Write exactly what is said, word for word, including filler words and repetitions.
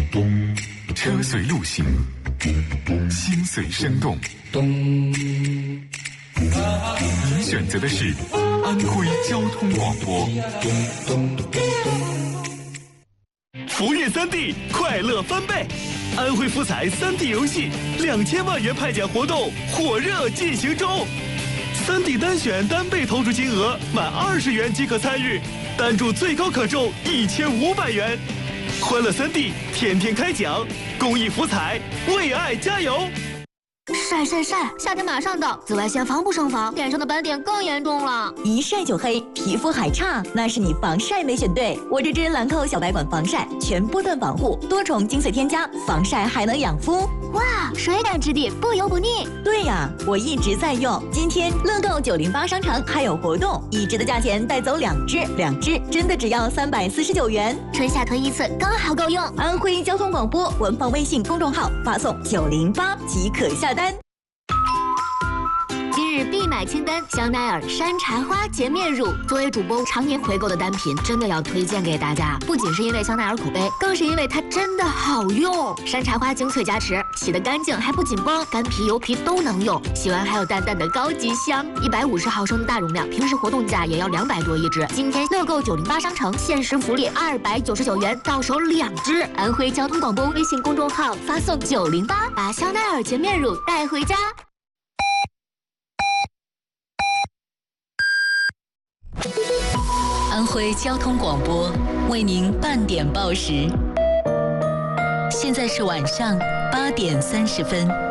车随路行，心随生动。您选择的是安徽交通广播。 福运三 D 快乐翻倍，安徽福彩三 D 游戏两千万元派奖活动火热进行中。三 D 单选单倍投注金额满二十元即可参与，单注最高可中一千五百元。欢乐三 D， 天天开奖，公益福彩，为爱加油！ 晒晒晒！夏天马上到，紫外线防不胜防，脸上的斑点更严重了。 一晒就黑，皮肤还差，那是你防晒没选对。我这支兰蔻小白管防晒，全波段防护，多重精粹添加，防晒还能养肤。 哇，水感质地，不油不腻。 对呀，我一直在用。今天乐购九零八商城还有活动，一支的价钱带走两支，两支真的只要三百四十九元。 春夏推一次，刚好够用。 安徽交通广播官方微信公众号发送九零八即可下单。 今日必买清单：香奈儿山茶花洁面乳。作为主播常年回购的单品，真的要推荐给大家。不仅是因为香奈儿口碑，更是因为它真的好用。山茶花精粹加持，洗得干净还不紧绷，干皮油皮都能用。洗完还有淡淡的高级香。一百五十毫升的大容量，平时活动价也要两百多一支。今天乐购九零八商城限时福利二百九十九元，到手两支。安徽交通广播微信公众号发送九零八，把香奈儿洁面乳带回家。 安徽交通广播为您半点报时，现在是晚上八点三十分。